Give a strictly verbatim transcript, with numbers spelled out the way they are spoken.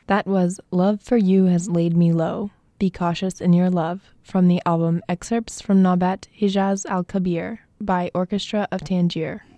That was Love for You Has Laid Me Low, Be Cautious in Your Love, from the album Excerpts from Nawbat Hijaz al-Kabir by Orchestra of Tangier.